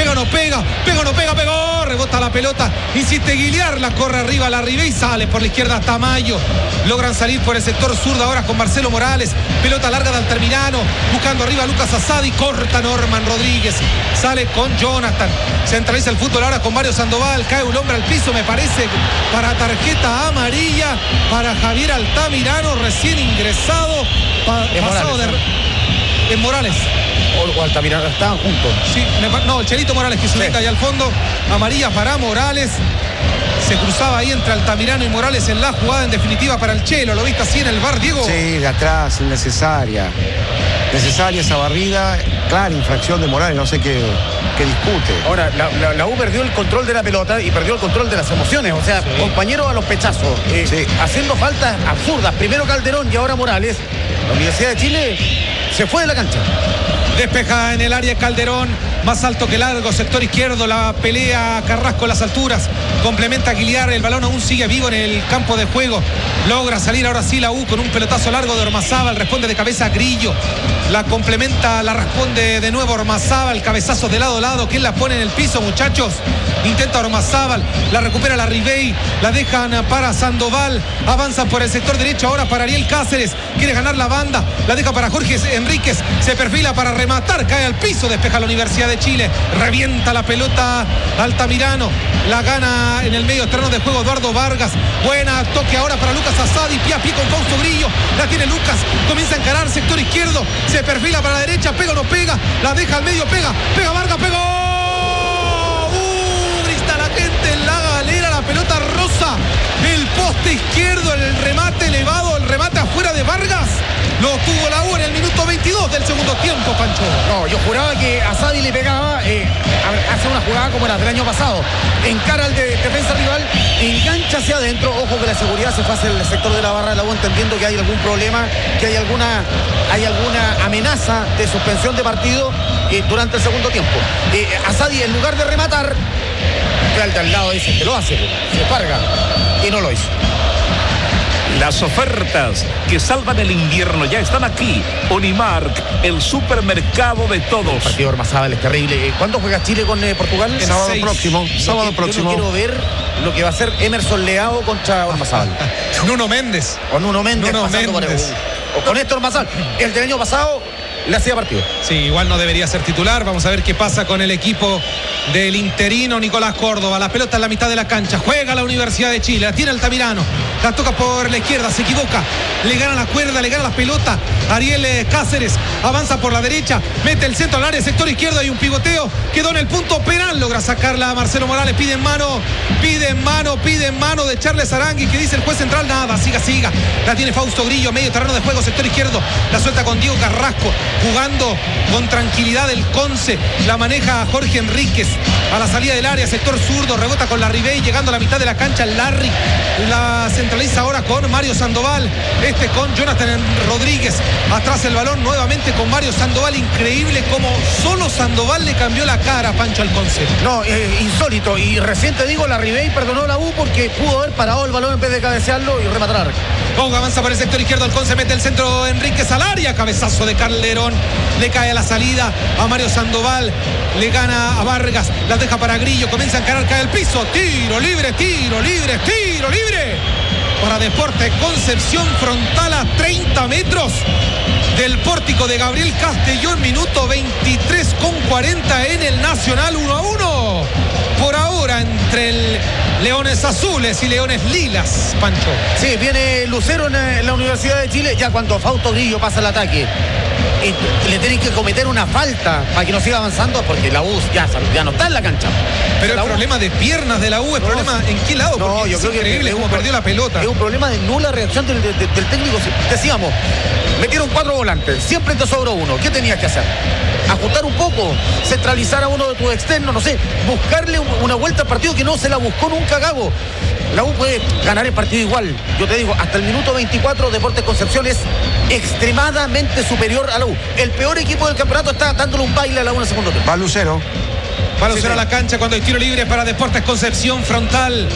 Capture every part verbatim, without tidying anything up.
pega o no pega, pega o no pega, pegó, rebota la pelota, insiste Guiliar, la corre arriba la Ribey, sale por la izquierda Tamayo, logran salir por el sector sur ahora con Marcelo Morales, pelota larga de Altamirano, buscando arriba a Lucas Asadi, corta Norman Rodríguez, sale con Jonathan, centraliza el fútbol ahora con Mario Sandoval, cae un hombre al piso, me parece, para tarjeta amarilla, para Javier Altamirano, recién ingresado, pa, pasado Morales, de... en Morales. O, o Altamirano, estaban juntos. Sí, me, no, el Chelito Morales que se ubica sí. Ahí al fondo, amarilla para Morales. Se cruzaba ahí entre Altamirano y Morales en la jugada en definitiva para el Chelo. ¿Lo viste así en el V A R, Diego? Sí, de atrás, innecesaria. Necesaria esa barrida, clara infracción de Morales, no sé qué, qué discute. Ahora, la, la, la U perdió el control de la pelota y perdió el control de las emociones. O sea, sí. compañero a los pechazos, eh, sí. haciendo faltas absurdas. Primero Calderón y ahora Morales. La Universidad de Chile se fue de la cancha. Despeja en el área Calderón, más alto que largo, sector izquierdo, la pelea Carrasco a las alturas, complementa a Guiliar, el balón aún sigue vivo en el campo de juego, logra salir ahora sí la U con un pelotazo largo de Ormazábal, responde de cabeza a Grillo, la complementa, la responde de nuevo Ormazábal, cabezazo de lado a lado, ¿quién la pone en el piso, muchachos? Intenta Ormazábal, la recupera la Ribey, la dejan para Sandoval, avanza por el sector derecho ahora para Ariel Cáceres, quiere ganar la banda, la deja para Jorge Enríquez, se perfila para rematar, cae al piso, despeja la Universidad de Chile, revienta la pelota Altamirano, la gana en el medio terreno de juego Eduardo Vargas, buena toque ahora para Lucas Asadi, pie a pie con Fausto Grillo, la tiene Lucas, comienza a encarar sector izquierdo, se perfila para la derecha, pega o no pega, la deja al medio, pega, pega Vargas, pegó. La galera, la pelota rosa, el poste izquierdo, el remate elevado, el remate afuera de Vargas, lo tuvo la U en el minuto veintidós del segundo tiempo, Pancho. No, yo juraba que Asadi le pegaba, eh, hace una jugada como la del año pasado, encara al de defensa rival, engancha hacia adentro, ojo que la seguridad se fue hacia el sector de la barra de la U, entendiendo que hay algún problema, que hay alguna, hay alguna amenaza de suspensión de partido eh, durante el segundo tiempo. Eh, Asadi, en lugar de rematar, al de al lado dice que lo hace, se parga y no lo hizo. Las ofertas que salvan el invierno ya están aquí. Unimark, el supermercado de todos. El partido de Ormazábal es terrible. ¿Cuándo juega Chile con eh, Portugal? El sábado seis. próximo. Sábado yo, próximo. Yo no quiero ver lo que va a hacer Emerson Leao contra Ormazábal. Nuno Méndez. O Nuno Méndez. Nuno Méndez. Por el, o con Héctor Ormazábal. El del año pasado le hacía partido. Sí, igual no debería ser titular. Vamos a ver qué pasa con el equipo del interino Nicolás Córdoba. La pelota en la mitad de la cancha. Juega la Universidad de Chile. La tiene Altamirano. La toca por la izquierda. Se equivoca. Le gana la cuerda. Le gana la pelota. Ariel Cáceres avanza por la derecha. Mete el centro al área. Sector izquierdo. Hay un pivoteo. Quedó en el punto penal. Logra sacarla a Marcelo Morales. Pide en mano. Pide en mano. Pide en mano de Charles Arangui. Que dice el juez central. Nada. Siga, siga. La tiene Fausto Grillo. Medio terreno de juego. Sector izquierdo. La suelta con Diego Carrasco. Jugando con tranquilidad el Conce, la maneja Jorge Enríquez a la salida del área, sector zurdo, rebota con la Ribey, llegando a la mitad de la cancha Larry, la centraliza ahora con Mario Sandoval, este con Jonathan Rodríguez, atrás el balón nuevamente con Mario Sandoval, increíble como solo Sandoval le cambió la cara a Pancho al Conce. No, eh, insólito, y recién te digo, la Ribey perdonó la U porque pudo haber parado el balón en vez de cabecearlo y rematar. Ponga, avanza por el sector izquierdo, el Conce mete el centro Enríquez al área, cabezazo de Calderón, le cae a la salida a Mario Sandoval, le gana a Vargas, la deja para Grillo, comienza a encarar, cae al piso, tiro libre, tiro libre, tiro libre para Deportes Concepción, frontal a treinta metros del pórtico de Gabriel Castellón, minuto veintitrés con cuarenta en el Nacional, uno a uno por ahora entre el Leones Azules y Leones Lilas, Pancho. Sí, viene Lucero en la Universidad de Chile, ya cuando Fausto Grillo pasa el ataque. Y le tienen que cometer una falta para que no siga avanzando, porque la U ya, ya no está en la cancha. Pero el problema de piernas de la U es no, problema en qué lado, no, yo es creo increíble que cómo perdió la pelota. Es un problema de nula reacción del, del, del técnico. Decíamos, metieron cuatro volantes, siempre te sobró uno. ¿Qué tenías que hacer? Ajustar un poco, centralizar a uno de tus externos, no sé, buscarle una vuelta al partido que no se la buscó nunca Gago. La U puede ganar el partido igual. Yo te digo, hasta el minuto veinticuatro Deportes Concepción es extremadamente superior a la U. El peor equipo del campeonato está dándole un baile a la U en el segundo tiempo. Va Lucero. Va Lucero a la cancha cuando hay tiro libre para Deportes Concepción, frontal.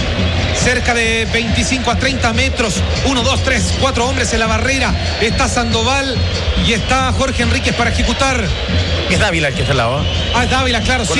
Cerca de veinticinco a treinta metros. Uno, dos, tres, cuatro hombres en la barrera. Está Sandoval y está Jorge Enríquez para ejecutar. Es Dávila el que está al lado. Ah, es Dávila, claro, sí.